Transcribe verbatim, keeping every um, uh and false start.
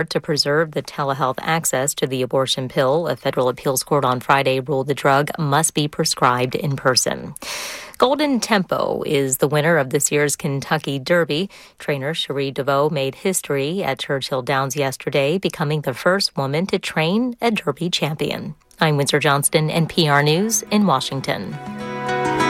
to preserve the telehealth access to the abortion pill. A federal appeals court on Friday ruled the drug must be prescribed in person. Golden Tempo is the winner of this year's Kentucky Derby. Trainer Cherie DeVoe made history at Churchill Downs yesterday, becoming the first woman to train a Derby champion. I'm Windsor Johnston, N P R News in Washington.